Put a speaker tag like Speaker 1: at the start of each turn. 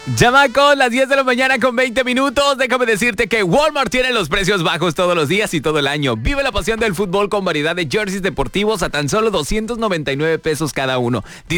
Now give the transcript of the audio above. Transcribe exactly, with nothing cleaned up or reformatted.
Speaker 1: Chamaco, las diez de la mañana con veinte minutos. Déjame decirte que Walmart tiene los precios bajos todos los días y todo el año. Vive la pasión del fútbol con variedad de jerseys deportivos a tan solo doscientos noventa y nueve pesos cada uno.